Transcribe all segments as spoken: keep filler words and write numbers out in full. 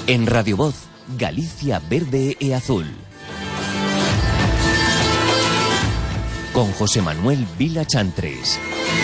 En Radio Voz, Galicia Verde e Azul. Con José Manuel Vila Chantres.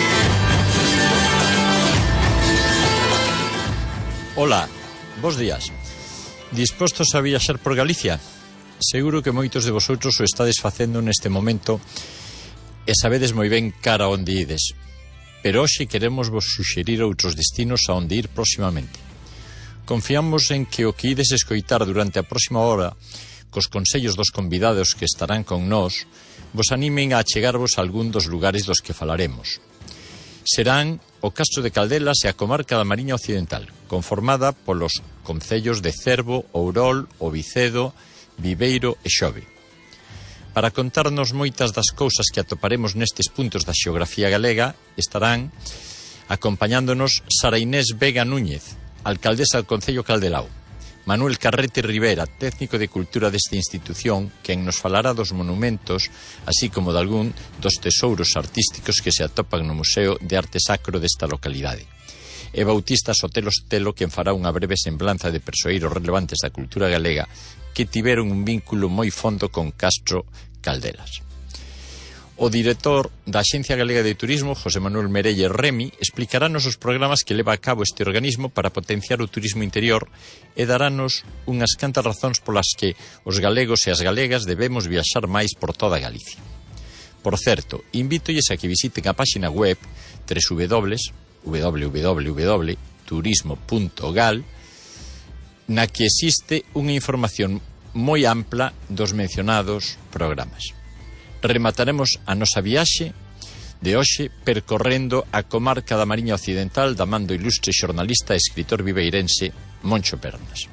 Ola, bos días. Dispostos a viaxar por Galicia? Seguro que moitos de vosotros o estades facendo neste momento e sabedes moi ben cara onde ides. Pero hoxe queremos vos suxerir outros destinos a onde ir próximamente. Confiamos en que o que ides escoitar durante a próxima hora, cos consellos dos convidados que estarán con nós, vos animen a achegarvos a algún dos lugares dos que falaremos. Serán o Castro de Caldelas e a comarca da Mariña Occidental, conformada polos concellos de Cervo, Ourol, O Vicedo, Viveiro e Xove. Para contarnos moitas das cousas que atoparemos nestes puntos da xeografía galega, estarán acompañándonos Sara Inés Vega Núñez, alcaldesa do Concello Caldelao, Manuel Carrete Rivera, técnico de cultura desta institución, quen nos falará dos monumentos, así como de algún dos tesouros artísticos que se atopan no Museo de Arte Sacro desta localidade. E Bautista Sotelo Sotelo, quen fará unha breve semblanza de persoeiros relevantes da cultura galega que tiveron un vínculo moi fondo con Castro Caldelas. O director da Axencia Galega de Turismo, José Manuel Merelle Remi, explicarános os programas que leva a cabo este organismo para potenciar o turismo interior e darános unhas cantas razóns polas que os galegos e as galegas debemos viaxar máis por toda Galicia. Por certo, invítoles a que visiten a páxina web w w w punto turismo punto gal na que existe unha información moi ampla dos mencionados programas. Remataremos a nosa viaxe de hoxe percorrendo a comarca da Mariña Occidental da man do ilustre xornalista e escritor viveirense Moncho Pernas.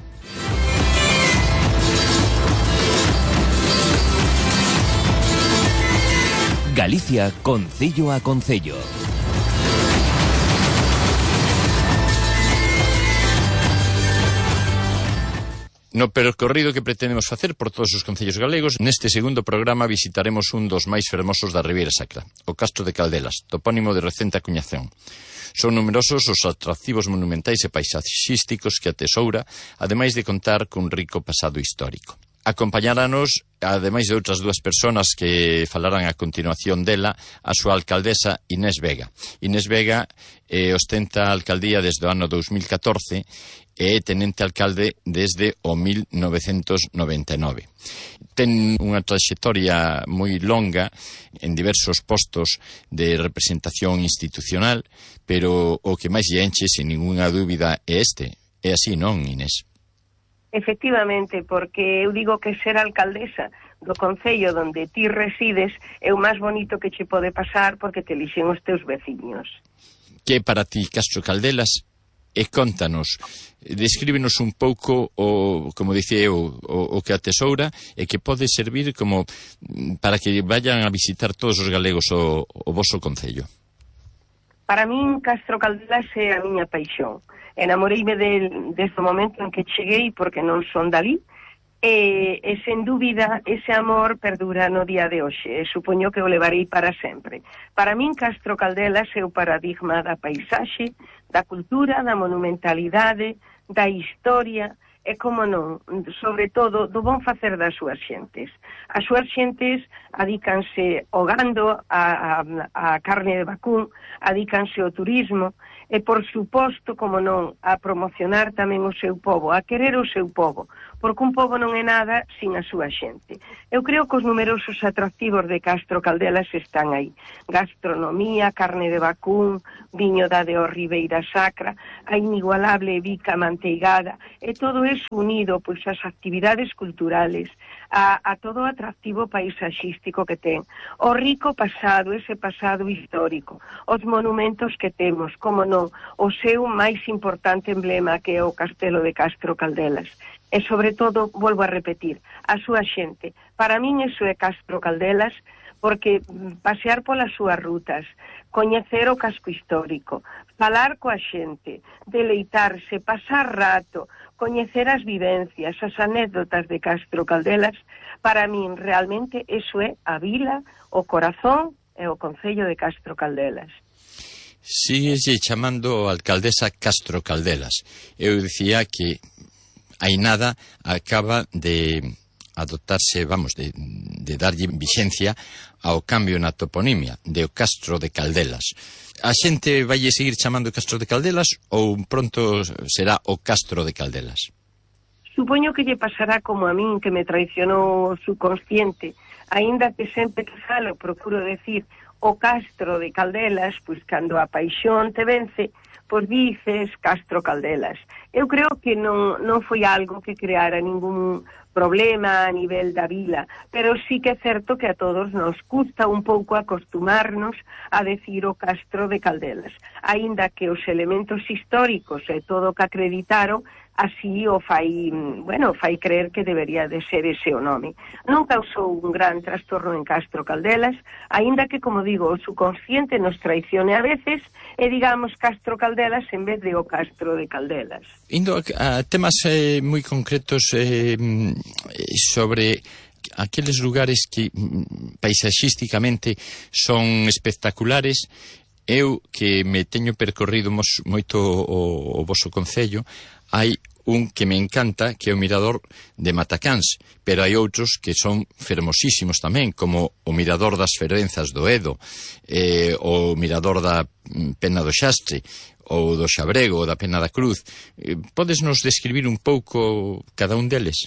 Galicia, concello a concello. No percorrido que pretendemos facer por todos os concellos galegos, neste segundo programa visitaremos un dos máis fermosos da Ribeira Sacra, o Castro de Caldelas, topónimo de recente acuñación. Son numerosos os atractivos monumentais e paisaxísticos que atesoura, ademais de contar cun rico pasado histórico. Acompañáranos, ademais de outras dúas persoas que falarán a continuación dela, a súa alcaldesa Inés Vega. Inés Vega eh, ostenta a alcaldía desde o ano dous mil catorce e é tenente alcalde desde o mil novecentos noventa e nove. Ten unha traxectoria moi longa en diversos postos de representación institucional, pero o que máis lle enche, sin ninguna dúbida, é este. É así, non, Inés? Efectivamente, porque eu digo que ser alcaldesa do concello onde ti resides é o máis bonito que che pode pasar porque te elixen os teus veciños. Que para ti, Castro Caldelas? E contanos, descríbenos un pouco o, como dicía eu, o, o que atesoura e que pode servir como para que vayan a visitar todos os galegos o, o voso concello. Para min, Castro Caldelas é a miña paixón. Enamoreime de, desde o momento en que cheguei porque non son dalí e, e sen dúbida ese amor perdura no día de hoxe e supoño que o levarei para sempre. Para min, Castro Caldelas é o paradigma da paisaxe, da cultura, da monumentalidade, da historia e, como non, sobre todo, do bon facer das súas xentes. As súas xentes adícanse ao gando, a, a, a carne de vacún, adícanse ao turismo e, por suposto, como non, a promocionar tamén o seu pobo, a querer o seu pobo, porque un pobo non é nada sin a súa xente. Eu creo que os numerosos atractivos de Castro Caldelas están aí. Gastronomía, carne de vacún, viño da de Ribeira Sacra, a inigualable bica manteigada, e todo iso unido pois ás actividades culturales, a, a todo o atractivo paisaxístico que ten, o rico pasado, ese pasado histórico, os monumentos que temos, como non, o seu máis importante emblema que é o Castelo de Castro Caldelas. E, sobre todo, volvo a repetir, a súa xente. Para min, iso é Castro Caldelas, porque pasear polas súas rutas, coñecer o casco histórico, falar coa xente, deleitarse, pasar rato, coñecer as vivencias, as anécdotas de Castro Caldelas, para min, realmente, iso é a vila, o corazón e o concello de Castro Caldelas. Síguese chamando alcaldesa Castro Caldelas. Eu dicía que hai nada acaba de adoptarse, vamos, de, de darlle vixencia ao cambio na toponimia de o Castro de Caldelas. A xente vaille seguir chamando Castro de Caldelas ou pronto será o Castro de Caldelas? Supoño que lle pasará como a min, que me traicionou o subconsciente, aínda que sempre que falo procuro decir o Castro de Caldelas, pois cando a paixón te vence, pois dices Castro Caldelas. Eu creo que non, non foi algo que creara ningún problema a nivel da vila, pero sí que é certo que a todos nos custa un pouco acostumarnos a decir o Castro de Caldelas, aínda que os elementos históricos e todo o que acreditaron así o fai, bueno, fai creer que debería de ser ese o nome. Non causou un gran trastorno en Castro Caldelas, aínda que, como digo, o subconsciente nos traicione a veces e digamos Castro Caldelas en vez de o Castro de Caldelas. Indo a, a temas eh, moi concretos eh, sobre aqueles lugares que paisaxísticamente son espectaculares. Eu, que me teño percorrido mos, moito o, o voso concello, hai un que me encanta, que é o mirador de Matacáns, pero hai outros que son fermosísimos tamén, como o mirador das Fervenzas do Edo, eh, o mirador da Pena do Xastre, ou do Xabrego, ou da Pena da Cruz. Eh, podes nos describir un pouco cada un deles?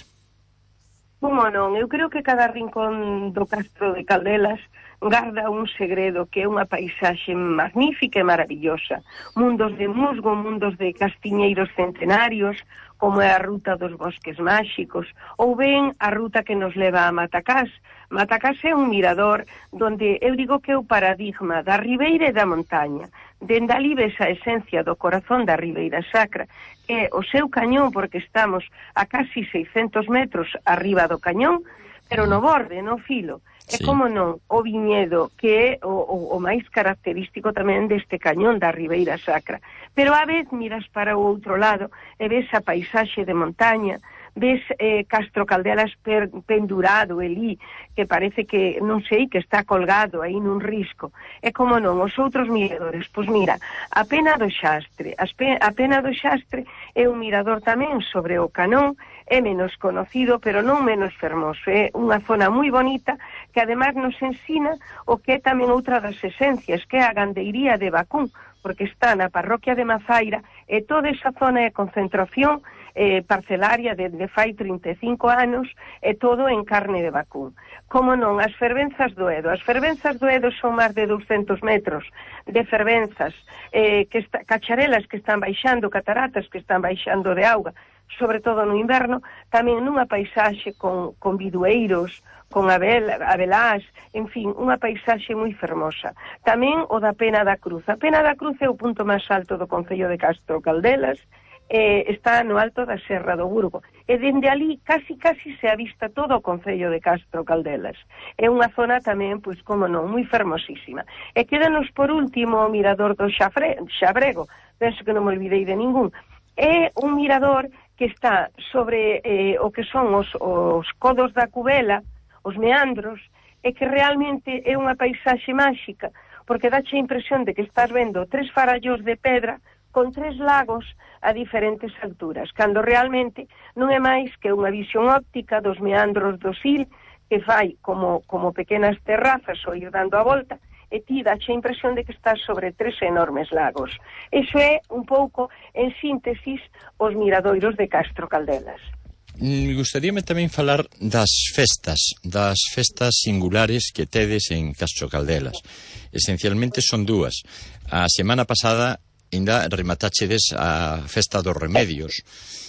Como non? Eu creo que cada rincón do Castro de Caldelas garda un segredo, que é unha paisaxe magnífica e maravillosa. Mundos de musgo, mundos de castiñeiros centenarios, como é a ruta dos bosques máxicos, ou ben a ruta que nos leva a Matacás. Matacás é un mirador donde eu digo que é o paradigma da ribeira e da montaña. Dende ali ves a esencia do corazón da Ribeira Sacra, que é o seu cañón, porque estamos a casi seiscentos metros arriba do cañón, pero no borde, no filo. É, sí, como non, o viñedo, que é o, o, o máis característico tamén deste cañón da Ribeira Sacra. Pero a vez miras para o outro lado e ves a paisaxe de montaña, ves eh, Castro Caldelas per, pendurado elí, que parece que, non sei, que está colgado aí nun risco. É como non, os outros miradores, pois mira, a Pena do Xastre, a Pena do Xastre é un mirador tamén sobre o Canón, é menos conocido, pero non menos fermoso. É unha zona moi bonita que además nos ensina o que é tamén outra das esencias, que é a gandeiría de Bacún, porque está na parroquia de Mazaira e toda esa zona de concentración eh, parcelaria desde fai trinta e cinco anos e todo en carne de Bacún. Como non, as fervenzas do Edo. As fervenzas do Edo son máis de douscentos metros de fervenzas, eh, que está, cacharelas que están baixando, cataratas que están baixando de auga, sobre todo no inverno, tamén nunha paisaxe con, con bidueiros, con abel, abelás, en fin, unha paisaxe moi fermosa. Tamén o da Pena da Cruz. A Pena da Cruz é o punto máis alto do concello de Castro Caldelas, eh, está no alto da Serra do Burgo. E dende ali, casi, casi se avista todo o concello de Castro Caldelas. É unha zona tamén, pois, como non, moi fermosísima. E quédanos por último o mirador do Xafre, Xabrego. Penso que non me olvidei de ningún. É un mirador que está sobre eh, o que son os, os codos da Cubela, os meandros, e que realmente é unha paisaxe máxica, porque dache a impresión de que estás vendo tres farallos de pedra con tres lagos a diferentes alturas, cando realmente non é máis que unha visión óptica dos meandros do Sil, que fai como, como pequenas terrazas ou ir dando a volta, e ti dache a impresión de que estás sobre tres enormes lagos. Iso é un pouco, en síntesis, os miradoiros de Castro Caldelas. Me gustaríame tamén falar das festas, das festas singulares que tedes en Castro Caldelas. Esencialmente son dúas. A semana pasada ainda rematáchedes a festa dos remedios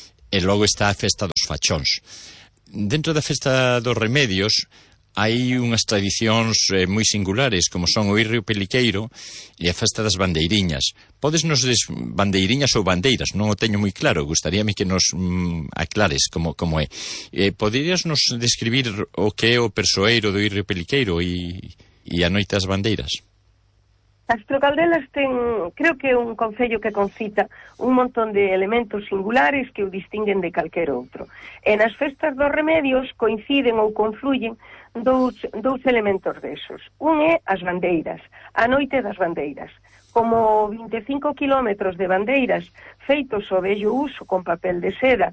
e logo está a festa dos fachóns. Dentro da festa dos remedios hai unhas tradicións eh, moi singulares, como son o Irrio Peliqueiro e a festa das bandeiriñas. Podes nos des... bandeiriñas ou bandeiras, non o teño moi claro, gustaríame que nos mm, aclares como, como é. Eh, poderías nos describir o que é o persoeiro do Irrio Peliqueiro e, e a noite das bandeiras? Castro Caldelas ten, creo que é un concello que concita un montón de elementos singulares que o distinguen de calquer outro. E nas festas dos remedios coinciden ou confluyen dous, dous elementos desos. Un é as bandeiras, a noite das bandeiras. Como vinte e cinco kilómetros de bandeiras feitos ao vello uso con papel de seda,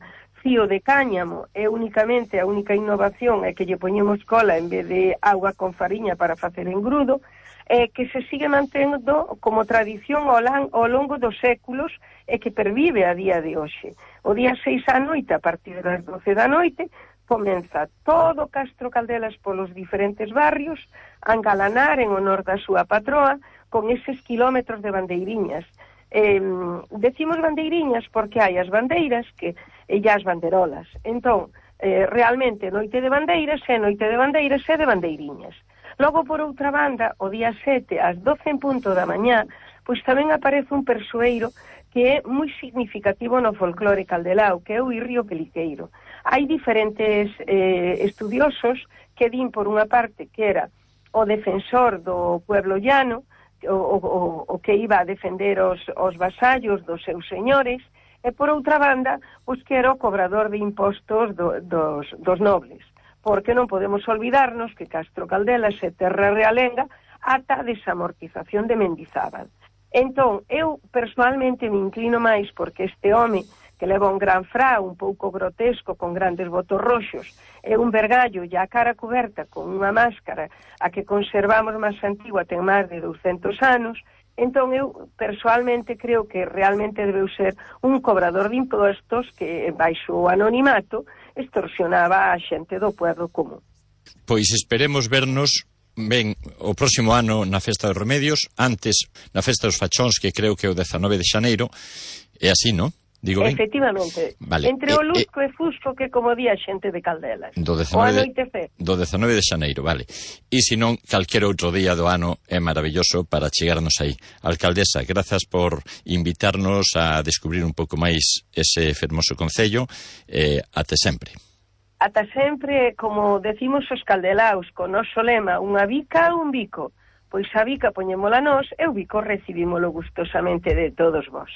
cío de cáñamo é únicamente a única innovación é que lle poñemos cola en vez de agua con fariña para facer engrudo, eh, que se sigue mantendo como tradición ao, lan, ao longo dos séculos e que pervive a día de hoxe. O día seis á noite, a partir das doce da noite, comeza todo Castro Caldelas polos diferentes barrios a engalanar en honor da súa patroa con eses kilómetros de bandeiriñas. Eh, decimos bandeiriñas porque hai as bandeiras que, e as banderolas. Entón, eh, realmente noite de bandeiras é noite de bandeiras e de bandeiriñas. Logo, por outra banda, o día sete, ás doce en punto da mañá, pois tamén aparece un persoeiro que é moi significativo no folclore caldelao, que é o Irrio Peliqueiro. Hai diferentes eh, estudiosos que din, por unha parte, que era o defensor do pueblo llano, o, o, o que iba a defender os, os vasallos dos seus señores, e por outra banda, pois que era o cobrador de impostos do, dos, dos nobles. Porque non podemos olvidarnos que Castro Caldelas é terra realenga ata a desamortización de Mendizábal. Entón, eu personalmente me inclino máis porque este home que leva un gran fra, un pouco grotesco, con grandes botos roxos, e un vergallo e a cara coberta con unha máscara a que conservamos máis antigua, ten máis de douscentos anos, entón eu personalmente creo que realmente debeu ser un cobrador de impostos que, baixo o anonimato, extorsionaba a xente do pueblo común. Pois esperemos vernos ben o próximo ano na Festa dos Remedios, antes na Festa dos Fachóns, que creo que é o dezanove de xaneiro, é así, non? Digo ben? Efectivamente. Vale. Entre o lusco e, e fusco que como di a xente de Caldelas. Do dezanove de, do dezanove de xaneiro, vale. E se non, calquer outro día do ano é maravilloso para chegarnos aí. Alcaldesa, grazas por invitarnos a descubrir un pouco máis ese fermoso concello. Eh, até sempre. Ata sempre, como decimos os caldelaos, con noso lema, unha bica, un bico. Pois a bica poñémola nós e o bico recibímolo gustosamente de todos vós.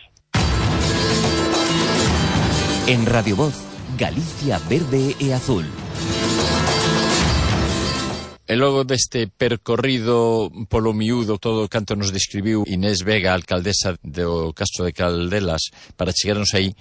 En Radio Voz, Galicia verde e azul. E logo deste percorrido polo miúdo, todo o canto nos describiu Inés Vega, alcaldesa do Castro de Caldelas, para chegarnos aí,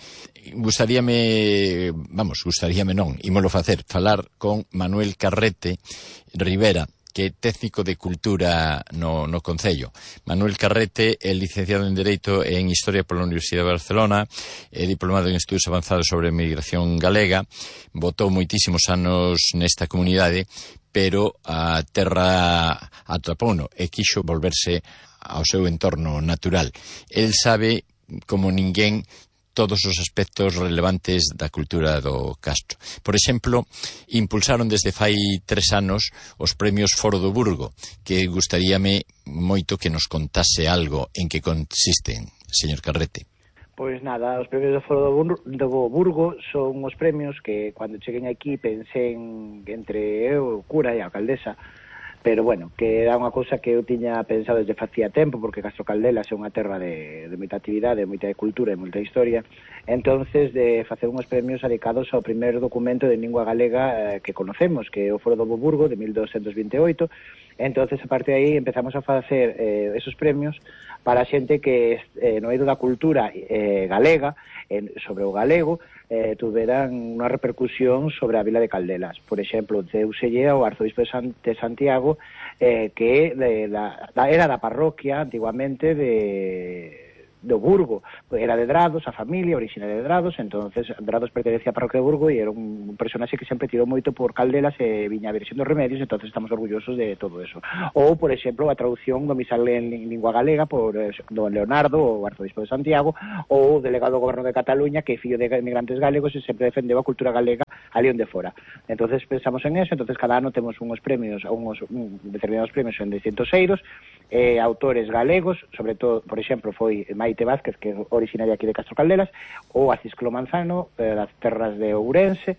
gustaríame, vamos, gustaríame non, ímolo facer, falar con Manuel Carrete Rivera, que é técnico de cultura no, no Concello. Manuel Carrete é licenciado en Dereito e en Historia pola Universidade de Barcelona, é diplomado en Estudos Avanzados sobre Migración Galega, botou moitísimos anos nesta comunidade, pero a terra atrapouno e quixo volverse ao seu entorno natural. El sabe, como ninguén, todos os aspectos relevantes da cultura do Castro. Por exemplo, impulsaron desde fai tres anos os premios Foro do Burgo, que gustaríame moito que nos contase algo en que consisten, señor Carrete. Pois nada, os premios do Foro do Burgo, do Burgo son os premios que, cando cheguen aquí, pensén entre eu, o cura e a alcaldesa, pero bueno, que era unha cousa que eu tiña pensado desde facía tempo, porque Castro Caldelas é unha terra de, de moita actividade, de moita cultura e moita historia, entonces de facer uns premios dedicados ao primer documento de lingua galega eh, que conocemos, que é o Foro do Burgo de mil douscentos vinte e oito. Entonces, a partir de aí, empezamos a facer eh, esos premios para a xente que eh, no eido da cultura eh, galega, eh, sobre o galego, eh, tuveran unha repercusión sobre a vila de Caldelas. Por exemplo, deuselle ao arzobispo de, San, de Santiago, eh, que de, da, da, era da parroquia, antiguamente, de... do Burgo, era de Drados, a familia originaria de Drados, entonces Drados pertenecía a parroquia de Burgo e era un personaxe que sempre tirou moito por Caldelas e viña a Virxen dos Remedios, entonces estamos orgullosos de todo eso. Ou, por exemplo, a traducción do misal en lingua galega por don Leonardo, o arzobispo de Santiago, ou o delegado do goberno de Cataluña, que é fillo de emigrantes galegos e sempre defendeu a cultura galega ali onde fora. Entonces pensamos en eso, entonces cada ano temos uns premios, uns un, determinados premios en distintos eidos, eh, autores galegos, sobre todo, por exemplo, foi Maite Vázquez, que é originaria aquí de Castro Caldelas, ou a Cisclo Manzano, eh, das terras de Ourense,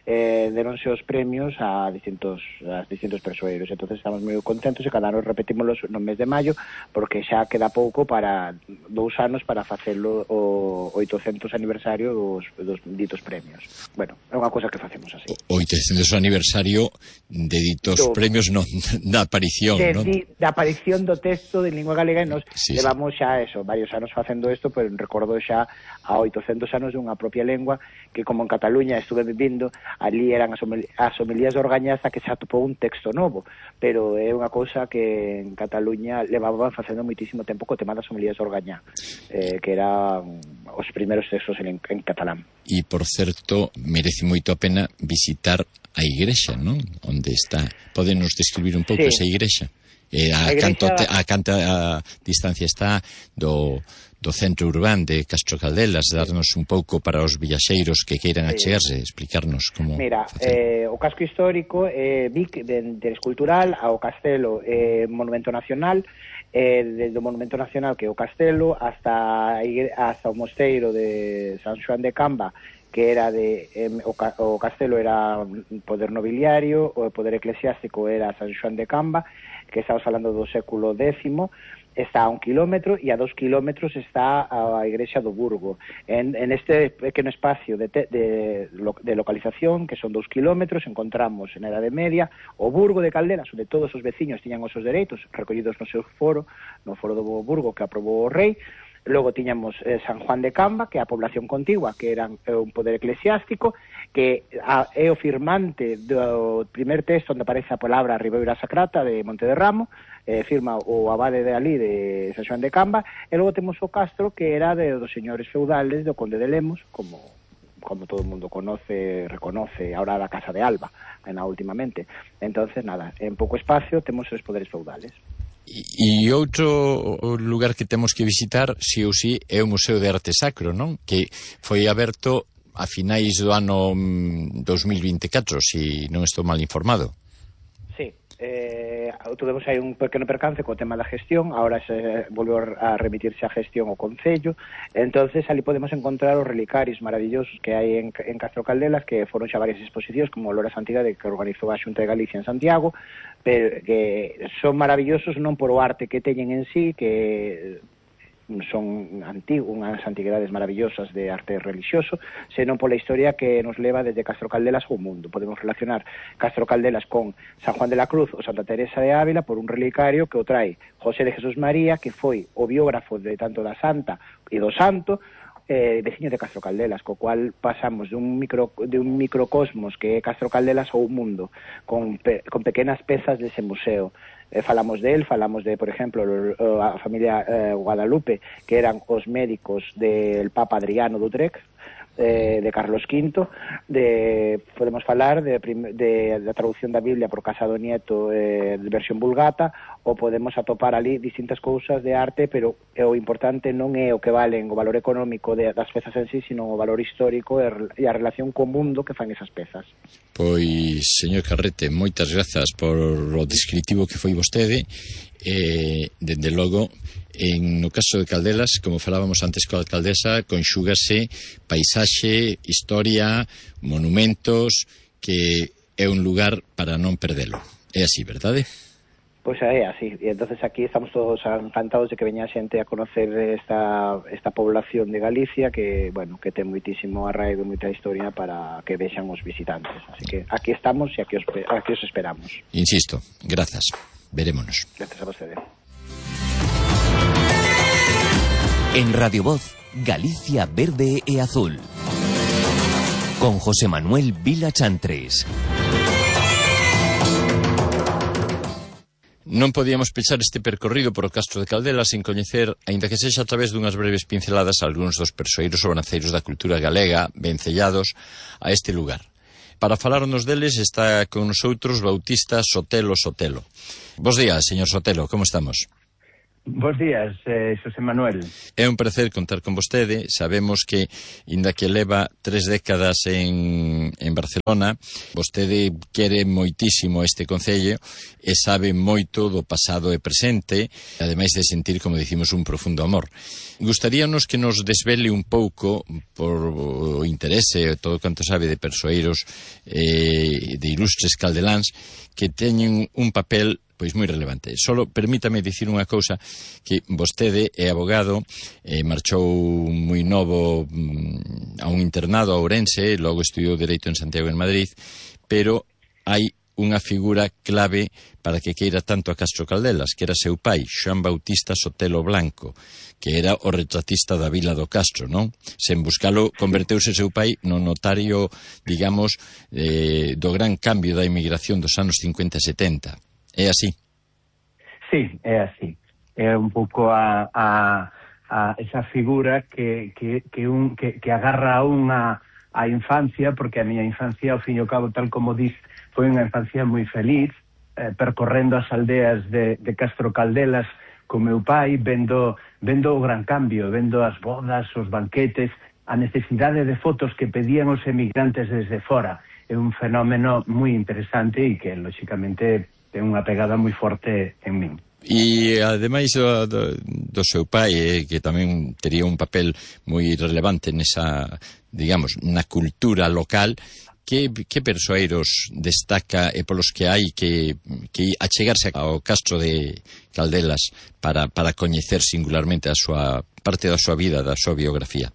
eh, deronse os premios a distintos, a distintos persoeiros. Entonces estamos moi contentos e cada ano repetímoslos no mes de maio, porque xa queda pouco para dous anos para facelo o oitocentos aniversario dos, dos ditos premios. Bueno, é unha cosa que facemos así. O oitocentos aniversario de ditos do, premios, non, da aparición, de, non? De, da aparición do texto de lingua galega, e nos sí, levamos sí. xa eso, varios anos facendo isto, pero recordo xa a oitocentos anos de unha propia lengua que, como en Cataluña estuve vivindo, ali eran as, homil as homilías de Orgañaza, que xa topou un texto novo, pero é unha cousa que en Cataluña levaban facendo moitísimo tempo co tema das homilías de Orgañá, eh, que eran os primeiros textos en, en catalán. E, por certo, merece moito a pena visitar a igrexa, non? Onde está. Podenos describir un pouco sí. esa igrexa? Eh, a, a, igrexa... Canto, a canta a distancia está do... do centro urbán de Castro Caldelas, darnos un pouco para os viaxeiros que queiran achegarse, explicarnos como... Mira, eh, o casco histórico é eh, Vic, de interés cultural, ao castelo eh, Monumento Nacional, eh, desde o Monumento Nacional, que é o castelo, hasta, hasta o mosteiro de San Xoán de Camba, que era de eh, o, o castelo era poder nobiliario, o poder eclesiástico era San Xoán de Camba, que estamos falando do século décimo, está a un kilómetro e a dos kilómetros está a igrexa do Burgo. En, en este pequeno espacio de, te, de, de localización, que son dos kilómetros, encontramos en Edade Media o Burgo de Caldelas, onde todos os veciños tiñan os seus dereitos recollidos no seu foro, no foro do Burgo que aprobou o rei. Logo tiñamos eh, San Juan de Camba, que é a población contigua, que era eh, un poder eclesiástico, que a, é o firmante do primer texto onde aparece a palabra Ribeira Sacrata de Monte de Ramo, eh, firma o abade de ali de San Xoán de Camba, e logo temos o castro, que era de dos señores feudales do Conde de Lemos, como como todo o mundo conoce, reconoce, ahora da Casa de Alba, na últimamente. Entonces, nada, en pouco espacio temos os poderes feudales. E outro lugar que temos que visitar, si ou si, é o Museo de Arte Sacro, non? Que foi aberto a finais do ano dos mil vinte e catro, se non estou mal informado. Sí, eh, tuvemos aí un pequeno percance co tema da gestión, ahora se volveu a remitirse a gestión ao Concello, entonces ali podemos encontrar os relicarios maravillosos que hai en, en Castro Caldelas, que foron xa varias exposicións, como Lora Santidade, que organizou a Xunta de Galicia en Santiago, pero que son maravillosos non por o arte que teñen en sí, que son antiguos, unhas antigüedades maravillosas de arte religioso, senón pola historia que nos leva desde Castro Caldelas ao mundo. Podemos relacionar Castro Caldelas con San Juan de la Cruz ou Santa Teresa de Ávila por un relicario que o trae José de Jesús María, que foi o biógrafo de tanto da Santa e do Santo, eh, veciño de Castro Caldelas, co cual pasamos de un micro de un microcosmos que é Castro Caldelas ao mundo, con, pe, con pequenas pezas dese museo. Eh, falamos de él, falamos de, por exemplo, a familia eh, Guadalupe, que eran os médicos del Papa Adriano d'Utrecht, eh, de Carlos quinto, de, podemos falar de, de, de traducción da Biblia por Casado Nieto, eh, de versión vulgata, ou podemos atopar ali distintas cousas de arte, pero o importante non é o que valen o valor económico de, das pezas en sí, sino o valor histórico e a relación co mundo que fan esas pezas. Pois, señor Carrete, moitas grazas por o descritivo que foi vostede. Eh, dende logo, en no caso de Caldelas, como falábamos antes coa alcaldesa, conxúgase paisaxe, historia, monumentos, que é un lugar para non perdelo. É así, verdade? Pois é así, e entonces aquí estamos todos encantados de que veña xente a conocer esta, esta población de Galicia que, bueno, que ten moitísimo arraigo e moita historia para que vexan os visitantes. Así que aquí estamos e aquí os, aquí os esperamos. Insisto, grazas. Verémonos. Gracias a vostede. En Radio Voz, Galicia Verde e Azul. Con José Manuel Vila Chantres. Non podíamos pechar este percorrido por o Castro de Caldelas sin coñecer, aínda que sexa a través dunhas breves pinceladas, algúns dos persoeiros sobranceiros da cultura galega vencellados a este lugar. Para falarnos deles está con nosotros Bautista Sotelo Sotelo. Bos días, señor Sotelo, como estamos? Bos días, eh, Xosé Manuel. É un placer contar con vostede. Sabemos que, inda que leva tres décadas en, en Barcelona, vostede quere moitísimo este concello e sabe moito do pasado e presente, ademais de sentir, como dicimos, un profundo amor. Gustaríanos que nos desvele un pouco, por o interese, todo canto sabe de persoeiros eh, de ilustres caldeláns, que teñen un papel pois moi relevante. Solo permítame dicir unha cousa, que vostede é abogado, eh, marchou moi novo mm, a un internado a Ourense, logo estudiou Dereito en Santiago en Madrid, pero hai unha figura clave para que queira tanto a Castro Caldelas, que era seu pai, Xoán Bautista Sotelo Blanco, que era o retratista da Vila do Castro, non? Sen buscalo, converteuse seu pai no notario, digamos, eh, do gran cambio da inmigración dos anos cincuenta e setenta. É así? Sí, é así. É un pouco a, a, a esa figura que, que, que, un, que, que agarra a unha a infancia, porque a miña infancia, ao fin e ao cabo, tal como dis, foi unha infancia moi feliz, eh, percorrendo as aldeas de, de Castro Caldelas co meu pai, vendo, vendo o gran cambio, vendo as bodas, os banquetes, a necesidade de fotos que pedían os emigrantes desde fora. É un fenómeno moi interesante e que, lóxicamente, ten unha pegada moi forte en min. E, ademais do, do, do seu pai, eh, que tamén tería un papel moi relevante nesa, digamos, na cultura local, que, que persoeiros destaca e polos que hai que, que achegarse ao Castro de Caldelas para, para coñecer singularmente a súa parte da súa vida, da súa biografía?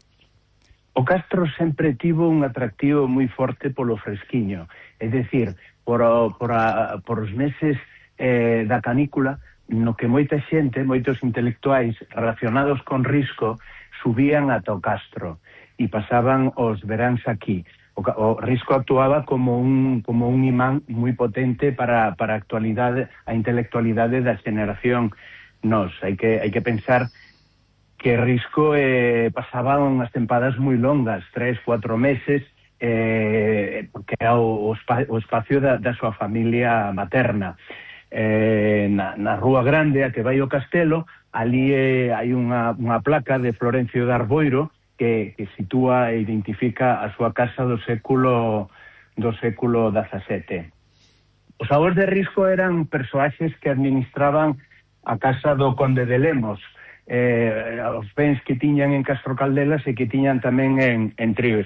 O Castro sempre tivo un atractivo moi forte polo fresquiño, é dicir, por, o, por, a, por os meses eh, da canícula, no que moita xente, moitos intelectuais relacionados con Risco, subían ata o Castro e pasaban os veráns aquí. O, o Risco actuaba como un, como un imán moi potente para, para a actualidade, a intelectualidade da xeneración nos. Hai que, hai que pensar que Risco eh, pasaba unhas tempadas moi longas, tres, cuatro meses, eh, que era o, o, spa, o espacio da, da súa familia materna. Eh, na, na Rúa Grande, a que vai o castelo, ali eh, hai unha, unha placa de Florencio de Arboiro que, que sitúa e identifica a súa casa do século do século dezasete. Os avós de Risco eran persoaxes que administraban a casa do Conde de Lemos, eh, os bens que tiñan en Castro Caldelas e que tiñan tamén en, en Tríos.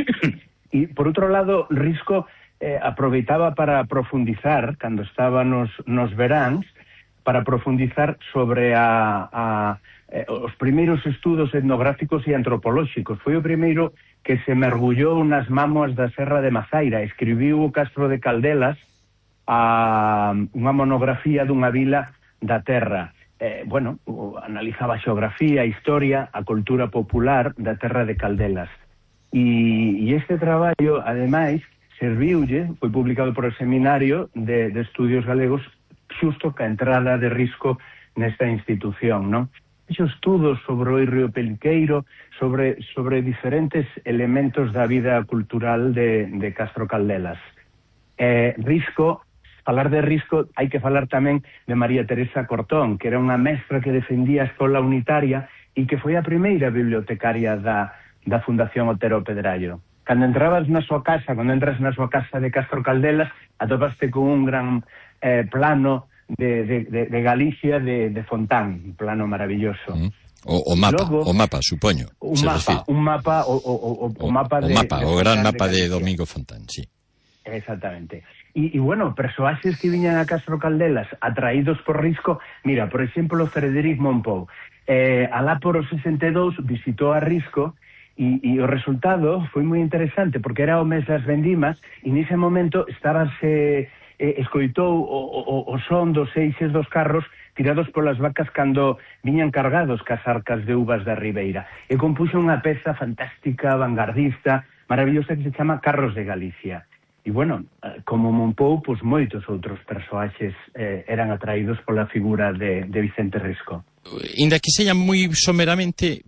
E, por outro lado, Risco eh, aproveitaba para profundizar, cando estaba nos, nos veráns, para profundizar sobre a, a, eh, os primeiros estudos etnográficos e antropolóxicos. Foi o primeiro que se mergullou nas mámoas da Serra de Mazaira. Escribiu o Castro de Caldelas a unha monografía dunha vila da terra. Eh, bueno, analizaba a xeografía, a historia, a cultura popular da terra de Caldelas. E, e este traballo, ademais, serviulle, foi publicado por o Seminario de, de Estudios Galegos, xusto ca entrada de Risco nesta institución, non? Fixo estudos sobre o Río Peliqueiro, sobre, sobre diferentes elementos da vida cultural de, de Castro Caldelas. Eh, Risco, falar de Risco, hai que falar tamén de María Teresa Cortón, que era unha mestra que defendía a escola unitaria e que foi a primeira bibliotecaria da da Fundación Otero Pedrallo. Cando entrabas na súa casa, cando entras na súa casa de Castro Caldelas, atopaste con un gran eh, plano de, de, de, de Galicia de, de Fontán, un plano maravilloso. Mm. O, o mapa, Logo, o mapa, supoño. Un mapa, un mapa, o, o, o, o mapa o, de... O mapa, de o gran Fontán mapa de, de Domingo Fontán, sí. Exactamente. E, e bueno, persoaxes que viñan a Castro Caldelas atraídos por Risco, mira, por exemplo, Frederic Mompou. Eh, alá por o sesenta e dous visitou a Risco. E, e o resultado foi moi interesante, porque era o mes das vendimas, e nese momento estábase, eh, escoitou o, o, o son dos seixes dos carros tirados polas vacas cando viñan cargados cas arcas de uvas da Ribeira. E compuxo unha peza fantástica, vanguardista, maravillosa, que se chama Carros de Galicia. E, bueno, como Mompou, pois moitos outros persoaxes eh, eran atraídos pola figura de, de Vicente Risco. Inda que seña moi someramente,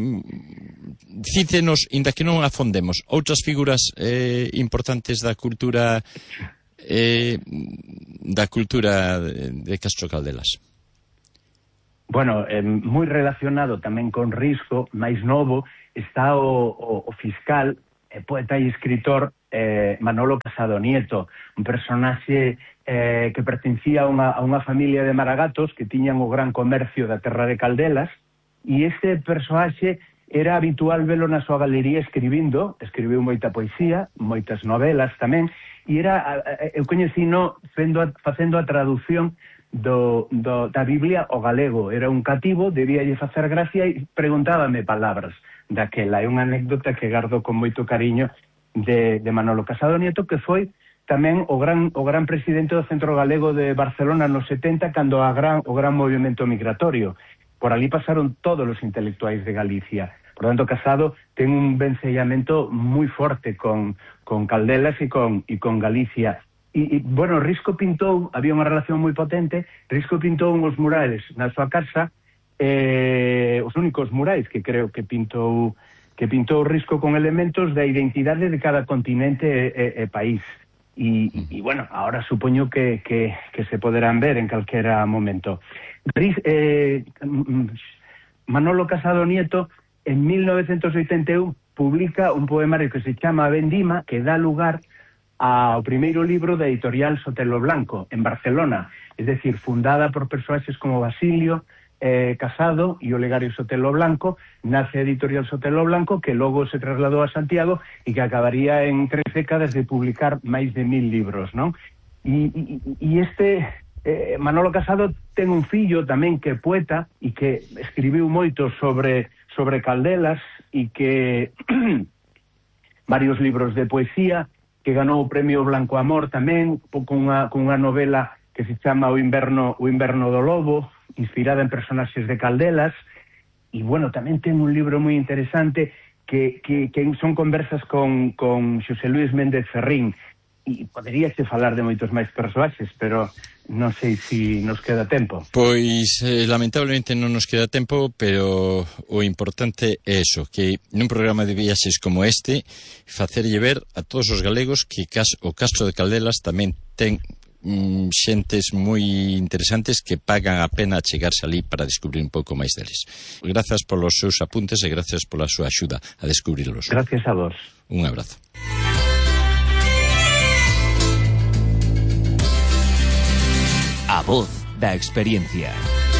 mm, cítenos, inda que non afondemos, outras figuras eh, importantes da cultura eh, da cultura de, de Castro Caldelas. bueno, eh, moi relacionado tamén con Risco, máis novo, está o, o, o fiscal, eh, poeta e escritor eh, Manolo Casado Nieto, un personaxe eh, que pertencía a unha, a unha familia de maragatos que tiñan o gran comercio da terra de Caldelas, e este personaxe era habitual velo na súa galería escribindo, escribiu moita poesía, moitas novelas tamén, e era, eu coñecino facendo a traducción do, do, da Biblia ao galego. Era un cativo, debíalle facer gracia e preguntábame palabras daquela. É unha anécdota que gardo con moito cariño de, de Manolo Casado Nieto, que foi tamén o gran, o gran presidente do Centro Galego de Barcelona nos setenta, cando a gran, o gran movimento migratorio. Por ali pasaron todos os intelectuais de Galicia. Por tanto, Casado ten un vencellamento moi forte con, con Caldelas e con, e con Galicia. E, e, bueno, Risco pintou, había unha relación moi potente, Risco pintou uns murales na súa casa, eh, os únicos murais que creo que pintou que pintou Risco con elementos da identidade de cada continente e, e, e país. E, e, bueno, ahora supoño que, que, que se poderán ver en calquera momento. Ris, eh, Manolo Casado Nieto, en mil novecientos oitenta e un, publica un poemario que se chama A Vendima, que dá lugar ao primeiro libro da editorial Sotelo Blanco, en Barcelona, es decir, fundada por persoaxes como Basilio eh, Casado e Olegario Sotelo Blanco. Nace a editorial Sotelo Blanco, que logo se trasladou a Santiago e que acabaría en tres décadas de publicar máis de mil libros, non? E, e, e este eh, Manolo Casado ten un fillo tamén que é poeta e que escribiu moito sobre sobre Caldelas e que varios libros de poesía, que ganou o premio Blanco Amor tamén, con unha, con unha novela que se chama O inverno, o inverno do Lobo, inspirada en personaxes de Caldelas. E, bueno, tamén ten un libro moi interesante que, que, que son conversas con, con Xosé Luis Méndez Ferrín. E poderíase falar de moitos máis persoaxes, pero non sei se nos queda tempo. Pois, eh, lamentablemente non nos queda tempo, pero o importante é eso, que nun programa de viaxes como este, facerlle ver a todos os galegos que cas, o Castro de Caldelas tamén ten mm, xentes moi interesantes que pagan a pena chegarse ali para descubrir un pouco máis deles. Grazas polos seus apuntes e gracias pola súa axuda a descubrirlos. Gracias a vos. Un abrazo. A voz da experiencia.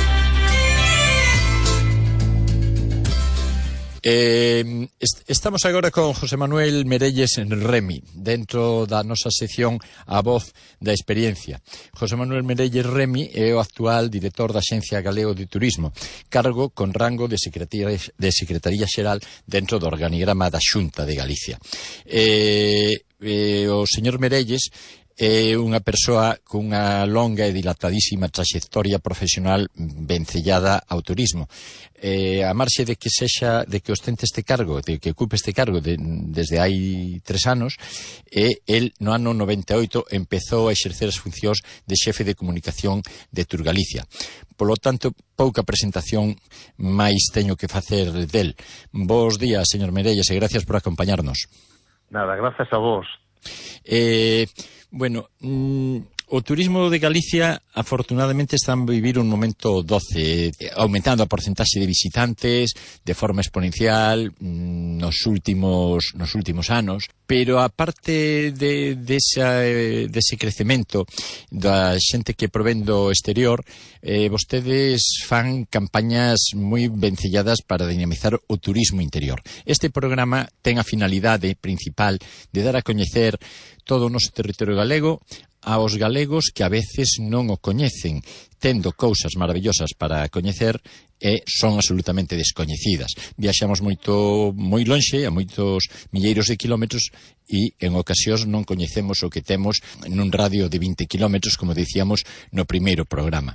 Eh, est estamos agora con José Manuel Merelles Remy, dentro da nosa sección A Voz da Experiencia. José Manuel Merelles Remy é o actual director da Axencia Galego de Turismo, cargo con rango de Secretaría, de Secretaría Xeral dentro do organigrama da Xunta de Galicia. Eh, eh, o señor Merelles é unha persoa cunha longa e dilatadísima traxectoria profesional vencellada ao turismo. Eh, a marxe de que sexa, de que ostente este cargo, de que ocupe este cargo de, desde hai tres anos, e el no ano noventa e oito empezou a exercer as funcións de xefe de comunicación de Turgalicia. Polo tanto, pouca presentación máis teño que facer del. Bos días, señor Merelles, e gracias por acompañarnos. Nada, gracias a vos. Eh... Bueno, mmm, o turismo de Galicia afortunadamente está a vivir un momento doce, aumentando a porcentaxe de visitantes de forma exponencial mmm, nos últimos nos últimos anos, pero a parte de, de, esa, de ese crecemento da xente que provén do exterior, eh, vostedes fan campañas moi vencelladas para dinamizar o turismo interior. Este programa ten a finalidade principal de dar a coñecer todo o noso territorio galego aos galegos que a veces non o coñecen, tendo cousas maravillosas para coñecer e son absolutamente descoñecidas. Viaxamos moito moi lonxe, a moitos milleiros de kilómetros, e en ocasións non coñecemos o que temos nun radio de vinte kilómetros, como dicíamos no primeiro programa.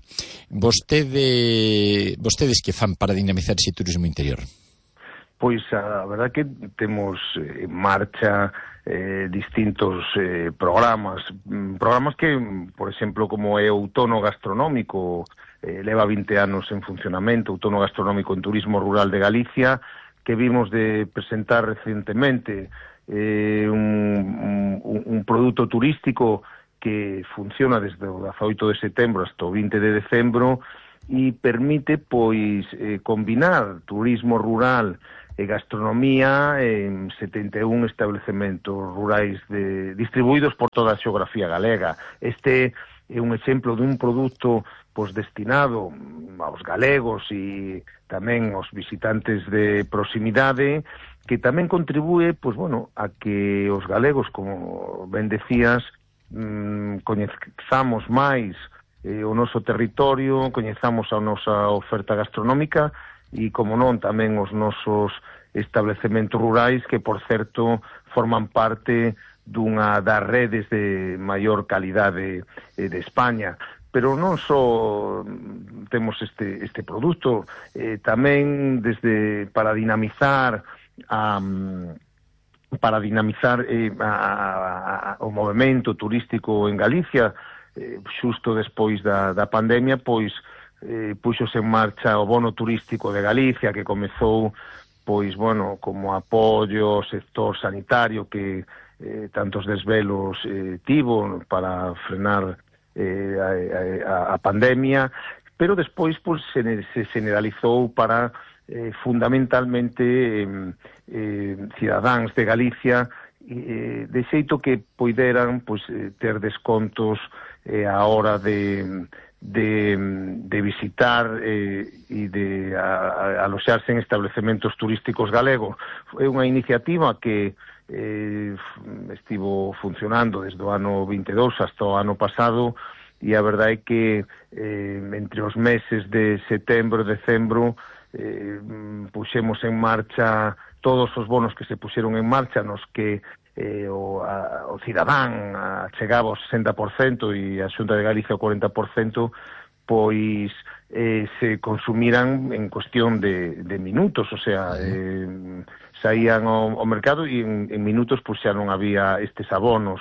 Vostede, vostedes que fan para dinamizar ese turismo interior? Pois a verdad que temos en marcha eh, distintos eh, programas, programas que, por exemplo, como é o Outono Gastronómico, eh, leva vinte anos en funcionamento, Outono Gastronómico en Turismo Rural de Galicia, que vimos de presentar recientemente eh, un, un, un produto turístico que funciona desde o dezaoito de setembro hasta o vinte de decembro, e permite pois eh, combinar turismo rural e gastronomía en setenta e un establecementos rurais de, distribuídos por toda a xeografía galega. Este é un exemplo dun produto pois destinado aos galegos e tamén aos visitantes de proximidade, que tamén contribúe pois bueno, a que os galegos, como ben decías, mmm, coñezamos máis eh, o noso territorio, coñezamos a nosa oferta gastronómica e, como non, tamén os nosos establecementos rurais, que, por certo, forman parte dunha das redes de maior calidade eh, de España. Pero non só temos este, este produto, eh, tamén desde para dinamizar a... para dinamizar eh, a, a, o movemento turístico en Galicia, eh, xusto despois da, da pandemia, pois eh, puxose en marcha o bono turístico de Galicia, que comezou pois, bueno, como apoio ao sector sanitario que eh, tantos desvelos eh, tivo para frenar eh, a, a, a pandemia, pero despois pois, se, se generalizou para eh, fundamentalmente eh, eh, cidadáns de Galicia, eh, de xeito que poideran pois, eh, ter descontos eh, a hora de De, de visitar eh, e de a, a aloxarse en establecementos turísticos galegos. É unha iniciativa que eh, estivo funcionando desde o ano vinte e dous hasta o ano pasado, e a verdade é que eh, entre os meses de setembro e decembro eh, puxemos en marcha todos os bonos que se puxeron en marcha, nos que Eh, o, a, o cidadán chegaba ao sesenta por cento e a Xunta de Galicia ao cuarenta por cento, pois eh, se consumiran en cuestión de, de minutos, o sea, eh, saían ao, ao mercado e en, en minutos pois xa non había estes abonos.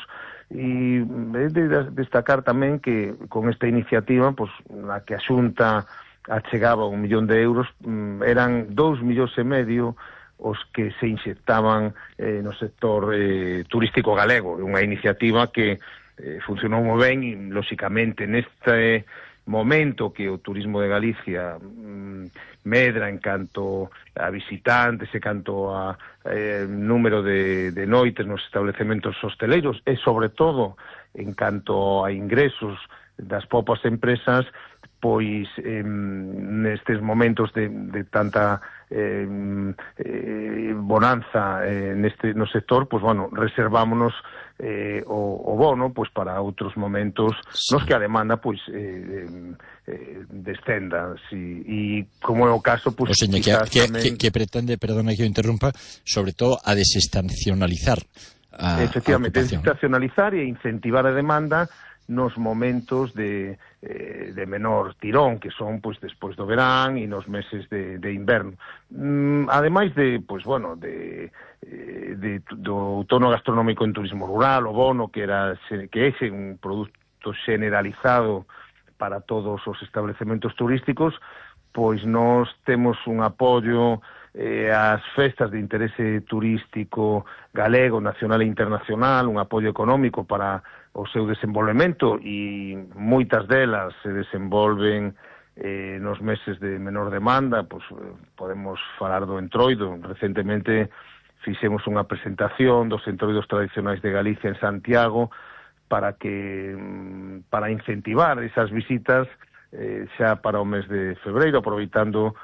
E é de destacar tamén que con esta iniciativa, pois, na que a Xunta achegaba un millón de euros, eran dous millóns e medio os que se inxectaban eh, no sector eh, turístico galego. É unha iniciativa que eh, funcionou moi ben e, lóxicamente, neste momento que o turismo de Galicia mm, medra en canto a visitantes e canto a eh, número de, de noites nos establecementos hosteleiros e, sobre todo, en canto a ingresos das propias empresas, pois eh, nestes momentos de, de tanta eh, eh, bonanza eh, neste no sector, pois bueno, reservámonos eh, o, o bono pois para outros momentos sí. Nos que a demanda pois eh, eh, descenda, si, e como é o caso pois o señor, que, que, tamén... que, que pretende, perdona que eu interrumpa, sobre todo a desestacionalizar a, efectivamente, a desestacionalizar e incentivar a demanda nos momentos de, eh, de menor tirón, que son pois despois do verán e nos meses de, de inverno. Mm, ademais de, pois bueno, de, de, do outono gastronómico en turismo rural, o bono, que era que é un produto generalizado para todos os establecementos turísticos, pois nós temos un apoio eh, ás festas de interese turístico galego, nacional e internacional, un apoio económico para o seu desenvolvemento, e moitas delas se desenvolven eh, nos meses de menor demanda. Pois, podemos falar do entroido. Recentemente fixemos unha presentación dos entroidos tradicionais de Galicia en Santiago para que para incentivar esas visitas eh, xa para o mes de febreiro, aproveitando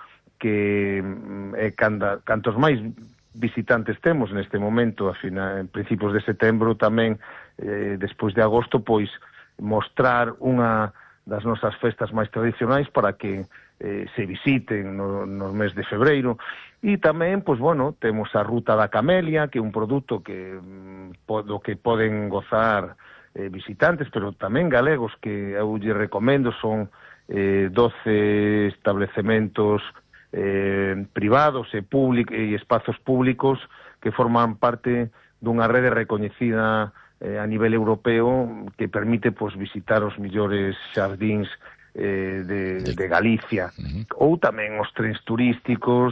que eh, canda, cantos máis visitantes temos neste momento, a fina, en principios de setembro, tamén eh, despois de agosto, pois mostrar unha das nosas festas máis tradicionais para que eh, se visiten no, no mes de febreiro. E tamén, pois bueno, temos a Ruta da Camelia, que é un produto que do que poden gozar eh, visitantes, pero tamén galegos, que eu lle recomendo. Son eh, doce establecementos eh, privados e, públic, e espazos públicos que forman parte dunha rede recoñecida eh, a nivel europeo, que permite pois, visitar os millores xardíns eh, de, de Galicia. Uh-huh. Ou tamén os trens turísticos,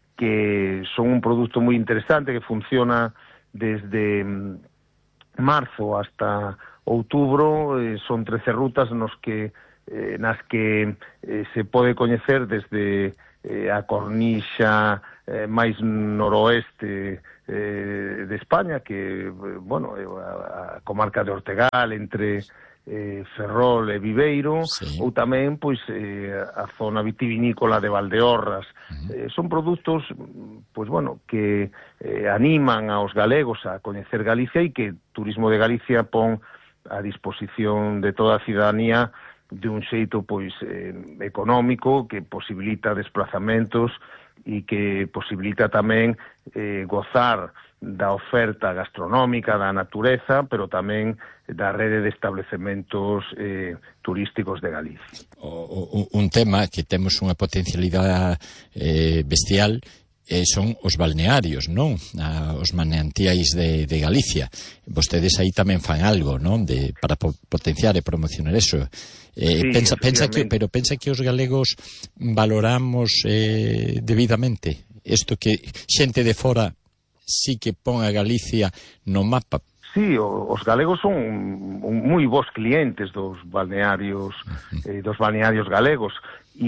que son un produto moi interesante, que funciona desde marzo hasta outubro. Eh, son trece rutas nos que eh, nas que eh, se pode coñecer desde eh, a cornixa eh, máis noroeste eh, de España, que, bueno, a, a comarca de Ortegal, entre eh, Ferrol e Viveiro, sí. Ou tamén, pois, eh, a zona vitivinícola de Valdeorras. Uh-huh. Eh, son produtos, pois, bueno, que eh, animan aos galegos a coñecer Galicia e que Turismo de Galicia pon a disposición de toda a cidadanía de un xeito, pois, eh, económico, que posibilita desplazamentos e que posibilita tamén eh, gozar da oferta gastronómica, da natureza, pero tamén da rede de establecementos eh, turísticos de Galicia. O, o, un tema que temos unha potencialidade eh, bestial eh, son os balnearios, non? Ah, os manantiais de, de Galicia. Vostedes aí tamén fan algo, non? De, para po potenciar e promocionar eso. Eh, sí, pensa, pensa que, pero pensa que os galegos valoramos eh, debidamente isto, que xente de fora sí que pon a Galicia no mapa. Sí, os galegos son moi bons clientes dos balnearios, uh-huh. eh, dos balnearios galegos,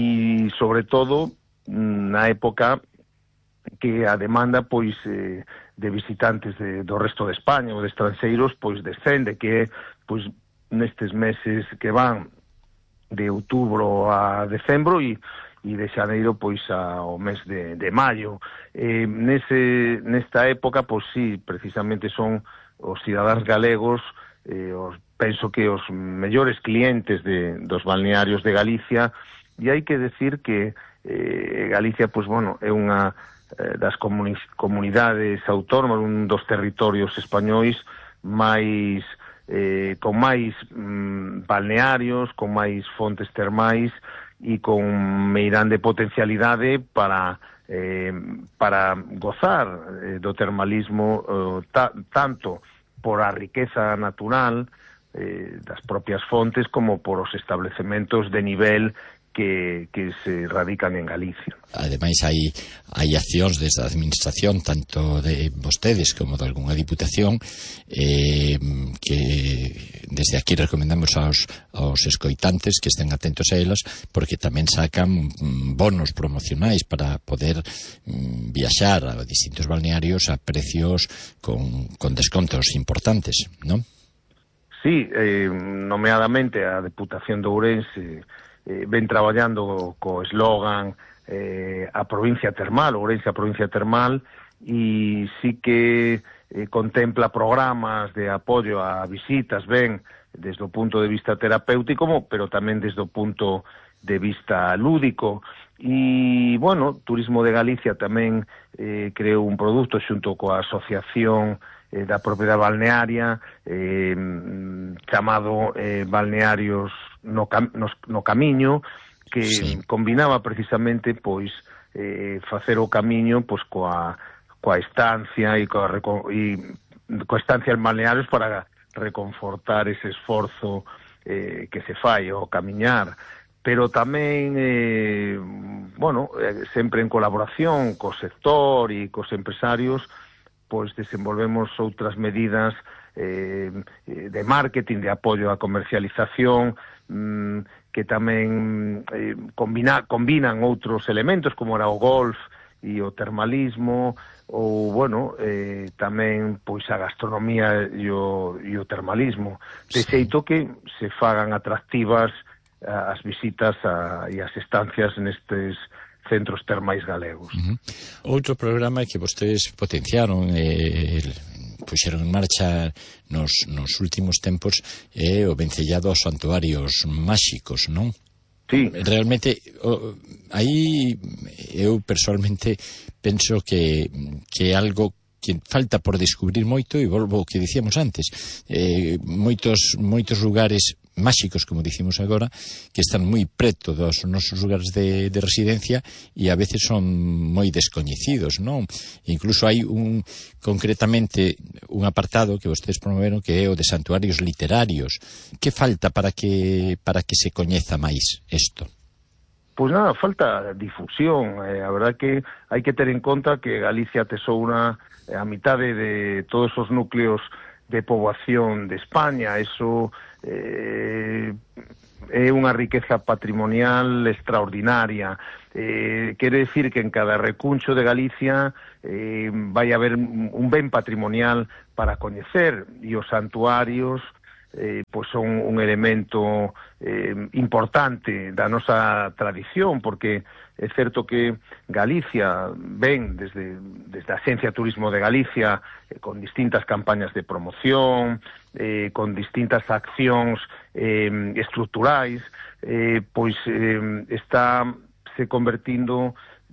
e sobre todo na época que a demanda, pois, eh, de visitantes de, do resto de España ou de estranxeiros, pois, descende, que, pois, nestes meses que van de outubro a decembro e, e de xaneiro, pois, ao mes de, de maio. Eh, nese, nesta época, pois, sí, precisamente son os cidadáns galegos, eh, os, penso que os mellores clientes de, dos balnearios de Galicia, e hai que decir que eh, Galicia, pois, bueno, é unha eh, das comuni comunidades autónomas, un dos territorios españois máis eh, con máis mm, balnearios, con máis fontes termais e con meirande potencialidade para eh, para gozar eh, do termalismo eh, ta, tanto por a riqueza natural eh, das propias fontes como por os establecementos de nivel que, que se radican en Galicia. Ademais, hai, hai accións desde a administración, tanto de vostedes como de algunha diputación, eh, que desde aquí recomendamos aos, aos escoitantes que estén atentos a elas, porque tamén sacan bonos promocionais para poder mm, viaxar a distintos balnearios a precios con, con descontos importantes, non? Sí, eh, nomeadamente a Deputación de Ourense eh, ven traballando co eslogan eh, a provincia termal, Ourense a provincia termal, e sí que eh, contempla programas de apoio a visitas, ben desde o punto de vista terapéutico, pero tamén desde o punto de vista lúdico. E, bueno, Turismo de Galicia tamén eh, creou un produto xunto coa Asociación eh, da Propiedade Balnearia eh, chamado eh, Balnearios no, cam no, no Camiño, que sí. combinaba precisamente, pois, eh, facer o camiño, pois, coa, coa estancia e coa, e, coa estancia en balnearios para reconfortar ese esforzo eh, que se fai ao camiñar, pero tamén, eh, bueno, eh, sempre en colaboración co sector e cos empresarios, pois desenvolvemos outras medidas eh, de marketing, de apoio á comercialización, mm, que tamén eh, combina, combinan outros elementos, como era o golf e o termalismo, ou, bueno, eh, tamén pois a gastronomía e o, e o termalismo, de xeito que se fagan atractivas as visitas a, e as estancias nestes centros termais galegos. Uh-huh. Outro programa que vostedes potenciaron e eh, puxeron en marcha nos, nos últimos tempos é o vencellado aos santuarios máxicos, non? Sí. Realmente, o, aí eu personalmente penso que, que algo que falta por descubrir moito, e volvo ao que dicíamos antes, eh, moitos, moitos lugares máxicos, como dicimos agora, que están moi preto dos nosos lugares de, de residencia e a veces son moi descoñecidos, non? Incluso hai un, concretamente, un apartado que vostedes promoveron que é o de santuarios literarios. Que falta para que, para que se coñeza máis isto? Pois nada, falta difusión. Eh, a verdad que hai que ter en conta que Galicia tesoura a mitade de todos os núcleos de poboación de España. Eso eh, é unha riqueza patrimonial extraordinaria. Eh, quere decir que en cada recuncho de Galicia eh, vai haber un ben patrimonial para coñecer, e os santuarios eh, pois son un elemento eh, importante da nosa tradición, porque é certo que Galicia ven desde, desde a Axencia Turismo de Galicia eh, con distintas campañas de promoción, eh, con distintas accións eh, estruturais, eh, pois eh, está se convertindo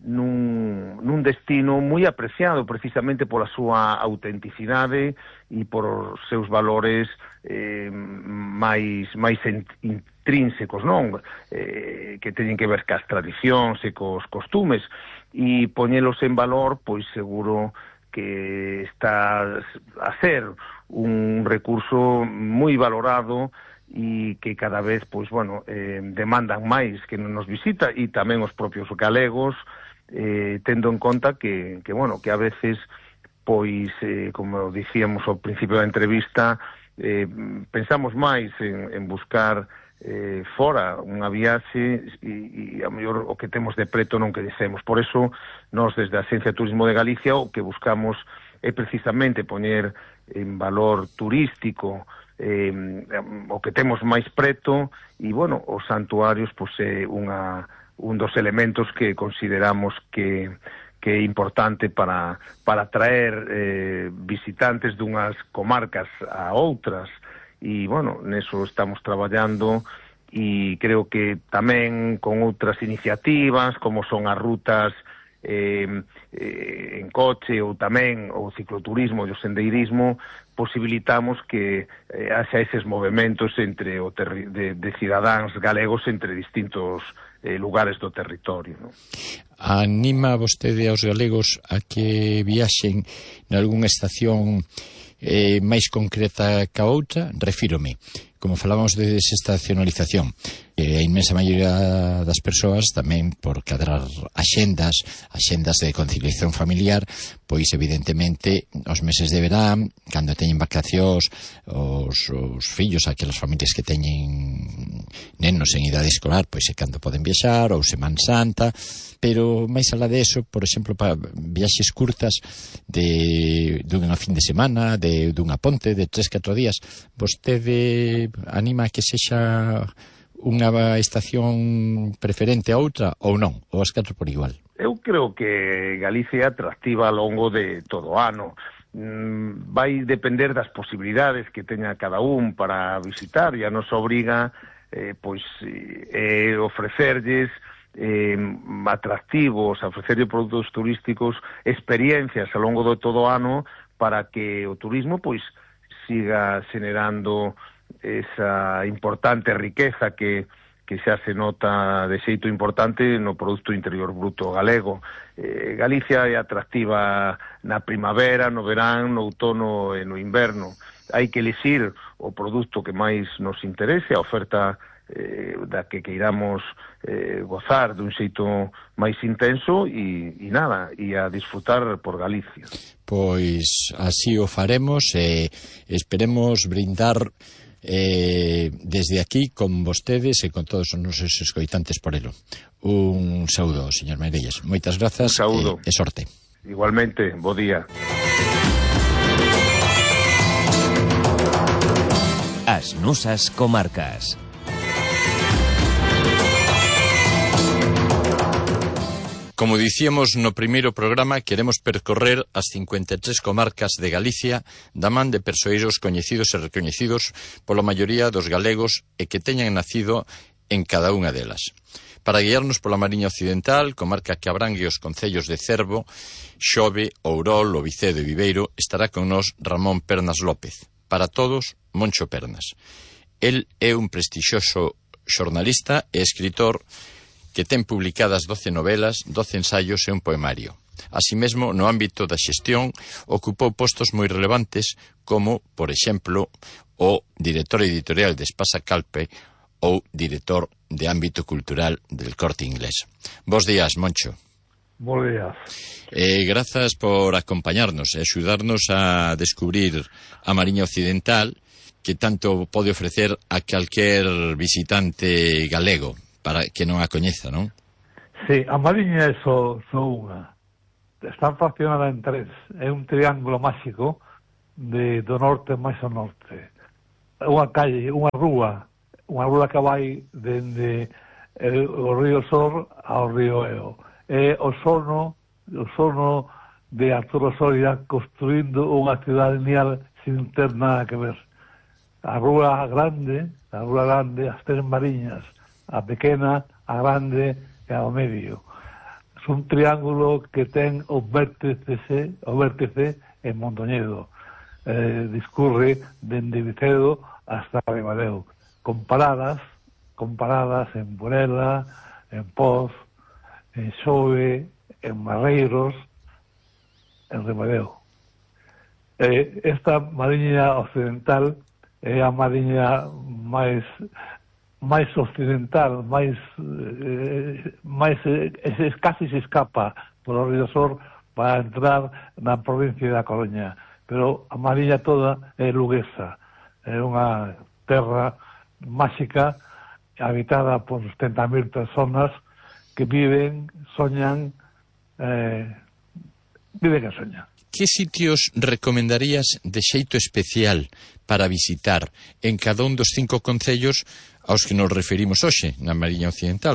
nun, nun destino moi apreciado precisamente pola súa autenticidade e por os seus valores eh, máis, máis intrínsecos, non? Eh, que teñen que ver cas tradicións e cos costumes, e poñelos en valor, pois seguro que está a ser un recurso moi valorado e que cada vez, pois, bueno, eh, demandan máis que non nos visita, e tamén os propios galegos, eh, tendo en conta que, que, bueno, que a veces, pois, eh, como dicíamos ao principio da entrevista, eh, pensamos máis en, en buscar eh, fora unha viaxe e, e a mellor o que temos de preto non que dicemos. Por eso, nós desde a Axencia Turismo de Galicia o que buscamos é precisamente poñer en valor turístico eh, o que temos máis preto, e, bueno, os santuarios pois é unha, un dos elementos que consideramos que, que é importante para, para atraer eh, visitantes dunhas comarcas a outras, e, bueno, neso estamos traballando, e creo que tamén con outras iniciativas, como son as rutas eh, eh, en coche, ou tamén o cicloturismo e o sendeirismo, posibilitamos que eh, haxa eses movimentos entre o terri de, de cidadáns galegos entre distintos eh, lugares do territorio, ¿no? Anima vostede aos galegos a que viaxen nalgunha estación eh, máis concreta ca outra? Refírome, como falábamos de desestacionalización, eh, a inmensa maioría das persoas tamén por cadrar axendas, axendas de conciliación familiar, pois evidentemente os meses de verán, cando teñen vacacións os, os fillos, aquelas familias que teñen nenos en idade escolar, pois é cando poden viaxar, ou Semana Santa, pero máis alá de eso, por exemplo, para viaxes curtas de dunha fin de semana, de dunha ponte, de tres, catro días, vostede anima a que sexa unha estación preferente a outra ou non, ou as catro por igual? Eu creo que Galicia é atractiva ao longo de todo o ano. Mm, vai depender das posibilidades que teña cada un para visitar, e a nos obriga eh, pois, eh, ofrecerlles eh, atractivos, ofrecerlles produtos turísticos, experiencias ao longo de todo o ano, para que o turismo pois siga generando esa importante riqueza que, que xa se nota de xeito importante no Produto Interior Bruto galego. Eh, Galicia é atractiva na primavera, no verán, no outono e no inverno. Hai que elixir o produto que máis nos interese, a oferta eh, da que queiramos eh, gozar dun xeito máis intenso, e, e nada, e a disfrutar por Galicia. Pois así o faremos, e esperemos brindar Eh, desde aquí con vostedes e con todos os nosos escoitantes por elo. Un saúdo, señor Meirelles. Moitas grazas e, e sorte. Igualmente, bo día. As nosas comarcas. Como dicíamos no primeiro programa, queremos percorrer as cincuenta e tres comarcas de Galicia da man de persoeiros coñecidos e recoñecidos pola maioría dos galegos e que teñan nacido en cada unha delas. Para guiarnos pola Mariña Occidental, comarca que abrangue os concellos de Cervo, Xove, Ourol, Ovicedo e Viveiro, estará con nós Ramón Pernas López. Para todos, Moncho Pernas. El é un prestixioso xornalista e escritor que ten publicadas doce novelas, doce ensaios e un poemario. Así mesmo, no ámbito da xestión, ocupou postos moi relevantes como, por exemplo, o director editorial de Espasa Calpe ou director de ámbito cultural del Corte Inglés. Bos días, Moncho. Bos días. Eh, grazas por acompañarnos e axudarnos a descubrir a Mariña Occidental, que tanto pode ofrecer a calquer visitante galego, para que non a coñeza, non? Sí, a Mariña é só, só unha. Está fraccionada en tres. É un triángulo máxico de, do norte máis ao norte. Unha calle, unha rúa, unha rúa que vai dende eh, o río Sor ao río Eo. É o sono, o sono de Arturo Soria construindo unha cidade lineal sin ter nada que ver. A rúa grande, a rúa grande, as tres mariñas, a pequena, a grande e ao medio. É un triángulo que ten o vértice, o vértice en Mondoñedo. Eh, discurre dende Vicedo hasta Ribadeo. Comparadas, comparadas en Burela, en Poz, en Xove, en Marreiros, en Ribadeo. Eh, esta mariña occidental é a mariña máis máis occidental, máis eh, máis eh, casi se escapa polo río Sor para entrar na provincia da Coruña, pero a mariña toda é luguesa, é unha terra máxica habitada por setenta mil personas que viven, soñan, eh, viven e soñan. Que sitios recomendarías de xeito especial para visitar en cada un dos cinco concellos aos que nos referimos hoxe, na Mariña Occidental?